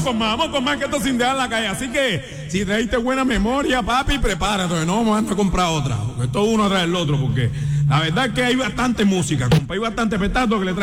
vamos con más que esto sin dejar la calle. Así que, si trajiste buena memoria, papi, prepárate, no vamos a comprar otra. Porque esto uno trae el otro, porque la verdad es que hay bastante música, compa, hay bastante petardo que le trae.